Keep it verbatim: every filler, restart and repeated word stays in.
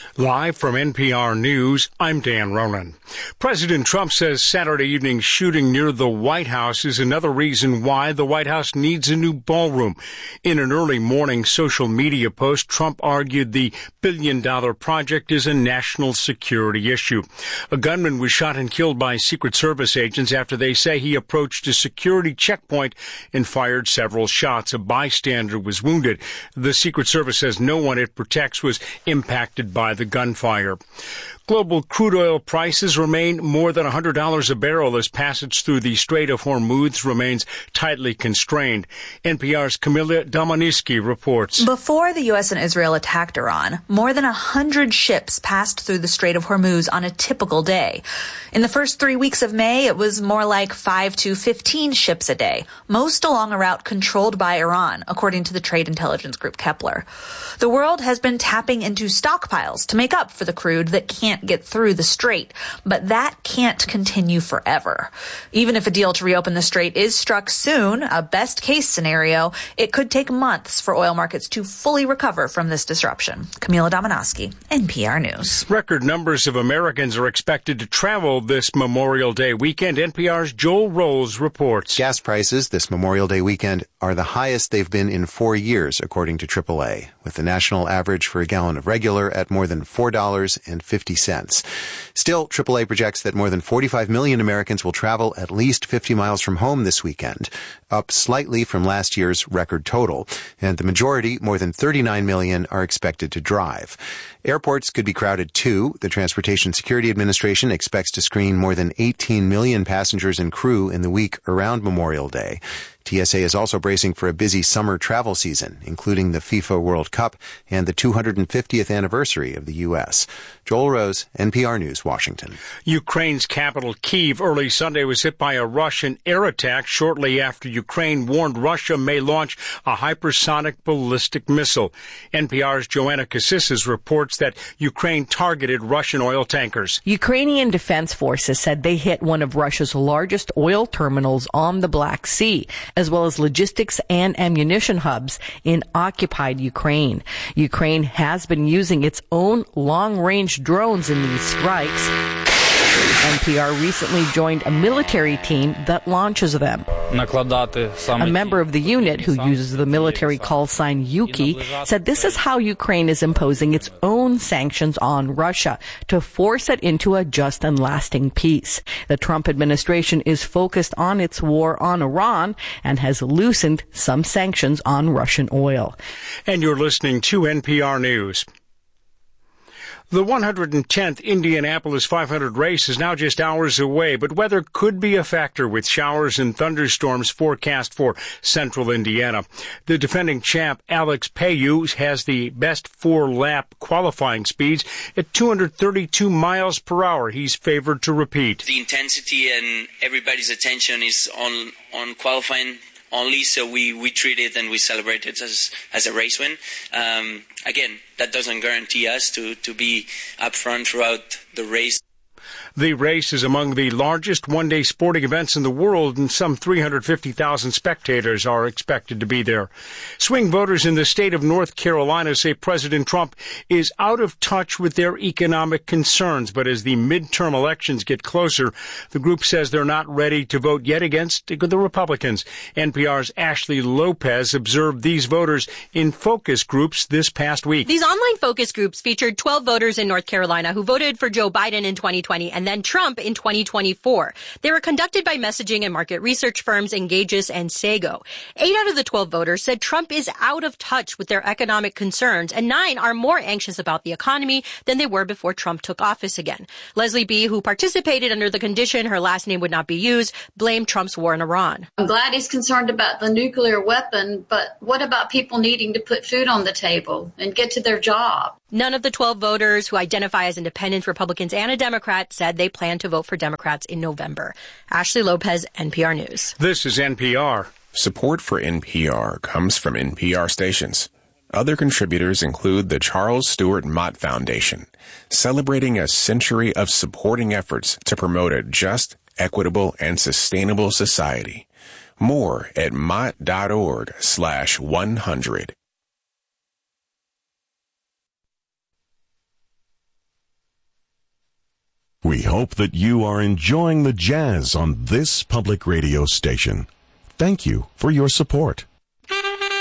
Live from N P R News, I'm Dan Ronan. President Trump says Saturday evening's shooting near the White House is another reason why the White House needs a new ballroom. In an early morning social media post, Trump argued the billion-dollar project is a national security issue. A gunman was shot and killed by Secret Service agents after they say he approached a security checkpoint and fired several shots. A bystander was wounded. The Secret Service says no one it protects was impacted by the gunfire. Global crude oil prices remain more than one hundred dollars a barrel as passage through the Strait of Hormuz remains tightly constrained. N P R's Camilla Domaniski reports. Before the U S and Israel attacked Iran, more than one hundred ships passed through the Strait of Hormuz on a typical day. In the first three weeks of May, it was more like five to fifteen ships a day, most along a route controlled by Iran, according to the trade intelligence group Kepler. The world has been tapping into stockpiles to make up for the crude that can't get through the strait, but that can't continue forever. Even if a deal to reopen the strait is struck soon, a best case scenario, it could take months for oil markets to fully recover from this disruption. Camila Domanoski, N P R News. Record numbers of Americans are expected to travel this Memorial Day weekend. N P R's Joel Rolls reports. Gas prices this Memorial Day weekend are the highest they've been in four years, according to triple A, with the national average for a gallon of regular at more than four dollars and fifty cents. Still, triple A projects that more than forty-five million Americans will travel at least fifty miles from home this weekend, up slightly from last year's record total, and the majority, more than thirty-nine million, are expected to drive. Airports could be crowded too. The Transportation Security Administration expects to screen more than eighteen million passengers and crew in the week around Memorial Day. T S A is also bracing for a busy summer travel season, including the FIFA World Cup and the two hundred fiftieth anniversary of the U S. Joel Rose, N P R News, Washington. Ukraine's capital, Kyiv, early Sunday was hit by a Russian air attack shortly after Ukraine warned Russia may launch a hypersonic ballistic missile. N P R's Joanna Cassis reports that Ukraine targeted Russian oil tankers. Ukrainian defense forces said they hit one of Russia's largest oil terminals on the Black Sea, as well as logistics and ammunition hubs in occupied Ukraine. Ukraine has been using its own long-range drones in these strikes. N P R recently joined a military team that launches them. A member of the unit, who uses the military call sign Yuki, said this is how Ukraine is imposing its own sanctions on Russia to force it into a just and lasting peace. The Trump administration is focused on its war on Iran and has loosened some sanctions on Russian oil. And you're listening to N P R News. The one hundred tenth Indianapolis five hundred race is now just hours away, but weather could be a factor with showers and thunderstorms forecast for central Indiana. The defending champ, Alex Payu, has the best four-lap qualifying speeds at two hundred thirty-two miles per hour. He's favored to repeat. The intensity and everybody's attention is on, on qualifying only, so we, we treat it and we celebrate it as as a race win. Um, again, that doesn't guarantee us to, to be up front throughout the race. The race is among the largest one-day sporting events in the world, and some three hundred fifty thousand spectators are expected to be there. Swing voters in the state of North Carolina say President Trump is out of touch with their economic concerns, but as the midterm elections get closer, the group says they're not ready to vote yet against the Republicans. N P R's Ashley Lopez observed these voters in focus groups this past week. These online focus groups featured twelve voters in North Carolina who voted for Joe Biden in twenty twenty and then Trump in twenty twenty-four. They were conducted by messaging and market research firms Engages and Sago. Eight out of the twelve voters said Trump is out of touch with their economic concerns, and nine are more anxious about the economy than they were before Trump took office again. Leslie B., who participated under the condition her last name would not be used, blamed Trump's war in Iran. I'm glad he's concerned about the nuclear weapon, but what about people needing to put food on the table and get to their job? None of the twelve voters who identify as independents, Republicans, and a Democrat said they plan to vote for Democrats in November. Ashley Lopez, N P R News. This is N P R. Support for N P R comes from N P R stations. Other contributors include the Charles Stewart Mott Foundation, celebrating a century of supporting efforts to promote a just, equitable, and sustainable society. More at mott.org slash 100. hope that you are enjoying the jazz on this public radio station. Thank you for your support.